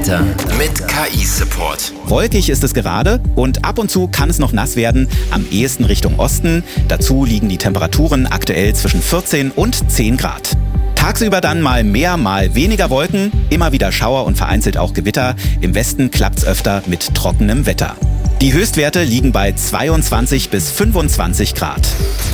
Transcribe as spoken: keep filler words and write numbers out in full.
Wetter mit K I-Support. Wolkig ist es gerade und ab und zu kann es noch nass werden, am ehesten Richtung Osten. Dazu liegen die Temperaturen aktuell zwischen vierzehn und zehn Grad. Tagsüber dann mal mehr, mal weniger Wolken, immer wieder Schauer und vereinzelt auch Gewitter. Im Westen klappt's öfter mit trockenem Wetter. Die Höchstwerte liegen bei zweiundzwanzig bis fünfundzwanzig Grad.